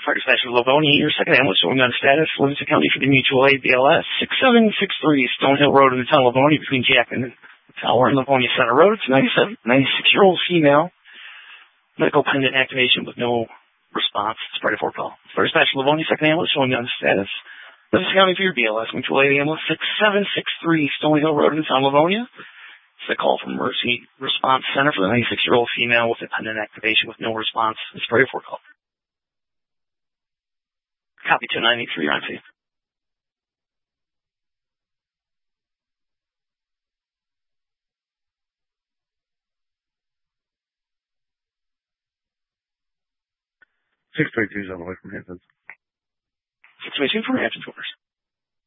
Fire dispatcher Livonia, your second ambulance showing on status, Livingston County for the mutual aid BLS 6763 Stonehill Road in the town of Livonia between Jackson and Tower and Livonia Center Road. It's 96-year-old female. Medical pendant activation with no response. It's part of 4 call. Fire dispatcher Livonia, second ambulance showing on status. Livingston County for your BLS mutual aid ambulance 6763 Stonehill Road in the town of Livonia. It's a call from Emergency Response Center for the 96-year-old female with a pendant activation with no response. It's part of 4 call. Copy 2983, on scene. Six 632's on the way from Hamptons. 622 from Hamptons, orders.